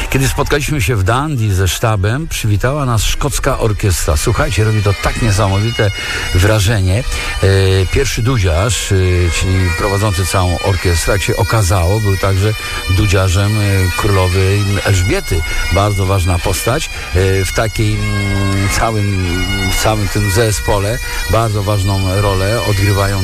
Kiedy spotkaliśmy się w Dundee ze sztabem, przywitała nas szkocka orkiestra. Słuchajcie, robi to tak niesamowite wrażenie. Pierwszy dudziarz, czyli prowadzący całą orkiestrę, jak się okazało, był także dudziarzem królowej Elżbiety. Bardzo ważna postać w takiej całym tym zespole. Bardzo ważną rolę odgrywają